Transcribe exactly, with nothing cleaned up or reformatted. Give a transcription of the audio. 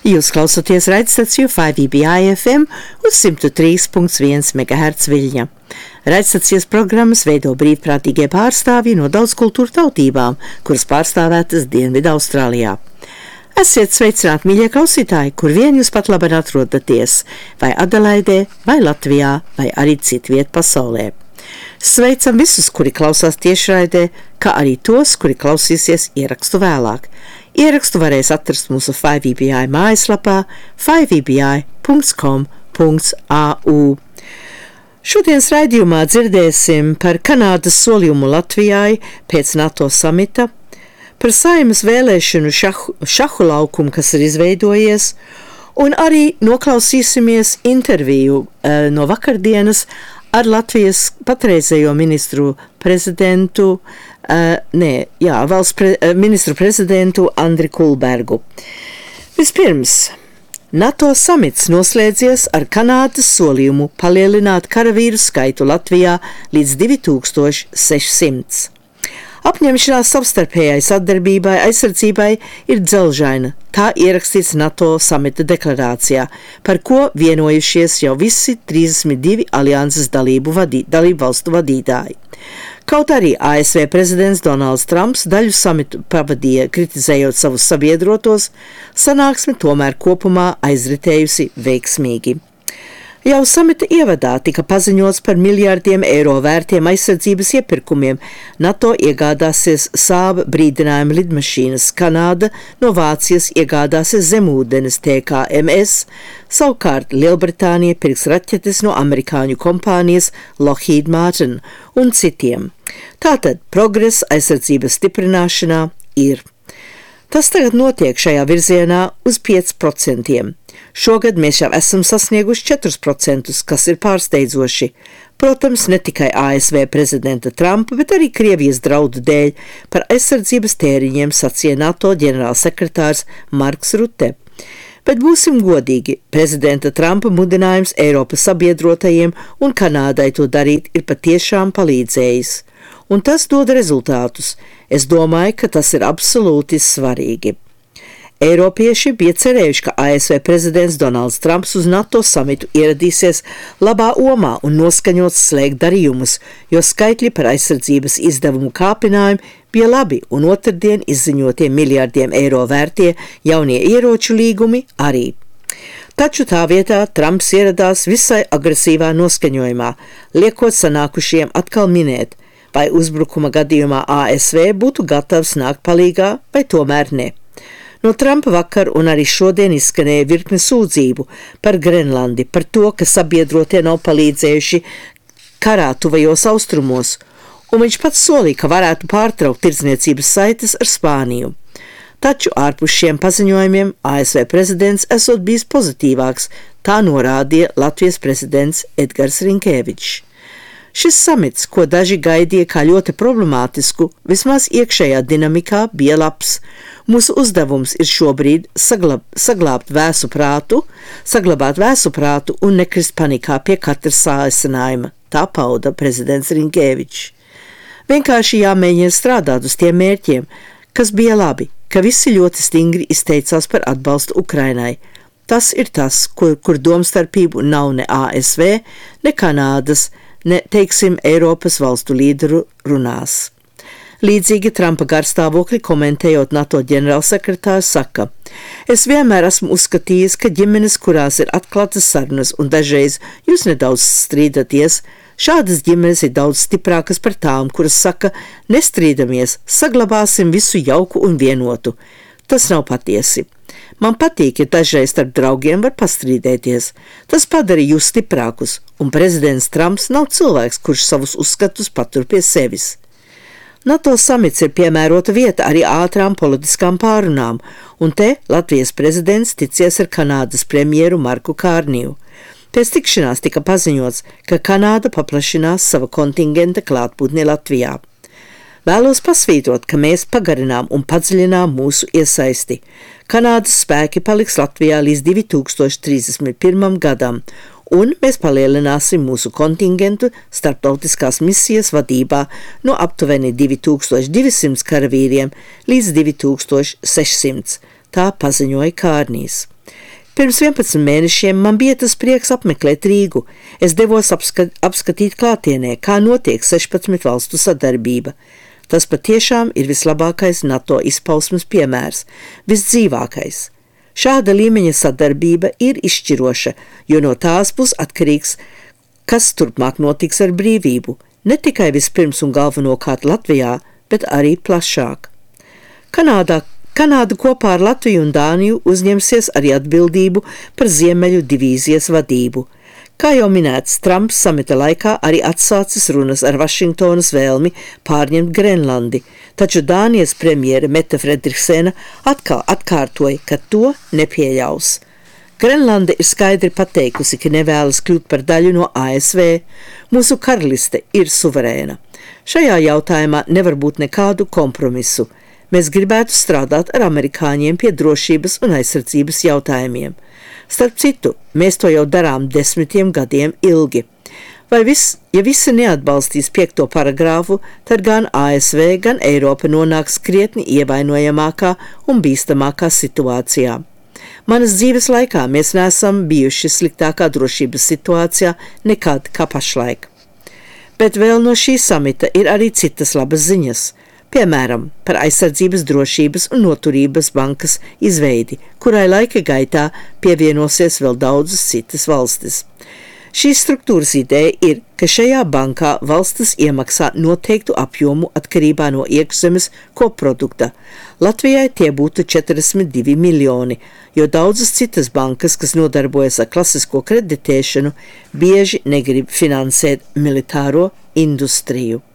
Jūs klausoties raidstaciju five E B I F M uz one oh three point one megahertz viļņa. Raidstacijas programmas veido brīvprātīgie pārstāvji no daudz kultūru tautībām, kuras pārstāvētas Dienvidu Austrālijā. Esiet sveicināti, mīļie klausītāji, kur vien jūs pat labi atrodaties, vai Adelaidē, vai Latvijā, vai arī citviet pasaulē. Sveicam visus, kuri klausās tiešraidē, kā arī tos, kuri klausīsies ierakstu vēlāk. Ierakstu varēs atrast mūsu five E B I mājaslapā five E B I dot com dot A U. Šodienas raidījumā dzirdēsim par Kanādas solījumu Latvijai pēc NATO samita, par Saeimas vēlēšanu šahu, šahu laukumu, kas ir izveidojies, un arī noklausīsimies interviju uh, no vakardienas ar Latvijas patreizējo ministru prezidentu, uh, nē, jā, valsts pre, uh, ministru prezidentu Andri Kulbergu. Vispirms, NATO samits noslēdzies ar Kanādas solījumu palielināt karavīru skaitu Latvijā līdz two thousand six hundred. Apņemšanās savstarpējai sadarbībai aizsardzībai ir dzelžaina, tā ierakstīts NATO samita deklarācijā, par ko vienojušies jau visi thirty-two alianses dalību, vadī, dalību valstu vadītāji. Kaut arī A S V prezidents Donalds Trumps daļu samitu pavadīja kritizējot savus sabiedrotos, sanāksme tomēr kopumā aizritējusi veiksmīgi. Jau samita ievadā tika paziņots par miljārdiem eiro vērtiem aizsardzības iepirkumiem. NATO iegādāsies Saab brīdinājuma lidmašīnas, Kanāda no Vācijas iegādāsies zemūdenes T K M S, savukārt Lielbritānija pirks raķetes no amerikāņu kompānijas Lockheed Martin un citiem. Tātad progress aizsardzības stiprināšanā ir. Tas tagad notiek šajā virzienā uz five procentiem. Šogad mēs jau esam sasnieguši four procentus, kas ir pārsteidzoši. Protams, ne tikai A S V prezidenta Trumpa, bet arī Krievijas draudu dēļ par aizsardzības tēriņiem sacīja NATO ģenerālsekretārs Marks Rutte. Bet būsim godīgi, prezidenta Trumpa mudinājums Eiropas sabiedrotajiem un Kanādai to darīt ir patiešām palīdzējis. Un tas dod rezultātus. Es domāju, ka tas ir absolūti svarīgi. Eiropieši bija cerējuši, ka A S V prezidents Donalds Trumps uz NATO samitu ieradīsies labā omā un noskaņots slēgt darījumus, jo skaitļi par aizsardzības izdevumu kāpinājumu bija labi un otrdien izziņotie miljārdiem eiro vērtie jaunie ieroču līgumi arī. Taču tā vietā Trumps ieradās visai agresīvā noskaņojumā, liekot sanākušiem atkal minēt, vai uzbrukuma gadījumā A S V būtu gatavs nākt palīgā, vai tomēr ne. No Trumpa vakar un arī šodien izskanēja virkne sūdzību par Grenlandi, par to, ka sabiedrotie nav palīdzējuši karā tuvajos austrumos, un viņš pats solīja, ka varētu pārtraukt tirdzniecības saites ar Spāniju. Taču ārpus šiem paziņojumiem A S V prezidents esot bijis pozitīvāks, tā norādīja Latvijas prezidents Edgars Rinkēvičs. Šis samits, ko daži gaidīja kā ļoti problemātisku, vismaz iekšējā dinamikā bija labs. Mūsu uzdevums ir šobrīd saglab, saglābt vēsu prātu, saglabāt vēsu prātu un nekrist panikā pie katra sāsinājuma, tā pauda prezidents Rinkēvičs. Vienkārši jāmēģina strādāt uz tiem mērķiem, kas bija labi, ka visi ļoti stingri izteicās par atbalstu Ukrainai. Tas ir tas, kur, kur domstarpību nav ne A S V, ne Kanādas, ne, teiksim, Eiropas valstu līderu runās. Līdzīgi Trumpa garstāvokli komentējot NATO ģenerālsekretārs saka: Es vienmēr esmu uzskatījis, ka ģimenes, kurās ir atklātas sarunas un dažreiz jūs nedaudz strīdaties, šādas ģimenes ir daudz stiprākas par tām, kuras saka: Nestrīdamies, saglabāsim visu jauku un vienotu. Tas nav patiesi. Man patīk, ja dažreiz starp draugiem var pastrīdēties. Tas padara jūs stiprākus, un prezidents Trumps nav cilvēks, kurš savus uzskatus patur pie sevis. NATO samits ir piemērota vieta arī ātrām politiskām pārunām, un te Latvijas prezidents ticies ar Kanādas premjeru Marku Kārniju. Pēc tikšanās tika paziņots, ka Kanāda paplašinās sava kontingenta klātbūtni Latvijā. Vēlos pasvītrot, ka mēs pagarinām un padziļinām mūsu iesaisti. Kanādas spēki paliks Latvijā līdz two thousand thirty-one gadam, un mēs palielināsim mūsu kontingentu starptautiskās misijas vadībā no aptuveni two thousand two hundred karavīriem līdz two thousand six hundred, tā paziņoja Kārnijs. Pirms vienpadsmit mēnešiem man bija tas prieks apmeklēt Rīgu. Es devos apskat, apskatīt klātienē, kā notiek sešpadsmit valstu sadarbība. Tas patiešām ir vislabākais NATO izpausmes piemērs, visdzīvākais. Šāda līmeņa sadarbība ir izšķiroša, jo no tās būs atkarīgs, kas turpmāk notiks ar brīvību, ne tikai vispirms un galvenokārt Latvijā, bet arī plašāk. Kanādā Kanāda kopā ar Latviju un Dāniju uzņemsies arī atbildību par Ziemeļu divīzijas vadību. Kā jau minēts, Trumps samita laikā arī atsācis runas ar Vašingtonas vēlmi pārņemt Grenlandi, taču Dānijas premjere Mette Fredriksena atkal atkārtoja, ka to nepieļaus. Grenlande ir skaidri pateikusi, ka nevēlas kļūt par daļu no A S V. Mūsu karaliste ir suverēna. Šajā jautājumā nevar būt nekādu kompromisu. Mēs gribētu strādāt ar amerikāņiem pie drošības un aizsardzības jautājumiem. Starp citu, mēs to jau darām desmitiem gadiem ilgi. Vai viss, ja visi neatbalstīs piekto paragrāfu, tad gan A S V, gan Eiropa nonāks krietni ievainojamākā un bīstamākā situācijā. Manas dzīves laikā mēs neesam bijuši sliktākā drošības situācijā nekad kā pašlaik. Bet vēl no šī samita ir arī citas labas ziņas. Piemēram, par aizsardzības drošības un noturības bankas izveidi, kurai laika gaitā pievienosies vēl daudzas citas valstis. Šīs struktūras ideja ir, ka šajā bankā valstis iemaksā noteiktu apjomu atkarībā no iekšzemes koprodukta. Latvijai tie būtu četrdesmit divi miljoni, jo daudzas citas bankas, kas nodarbojas ar klasisko kreditēšanu, bieži negrib finansēt militāro industriju.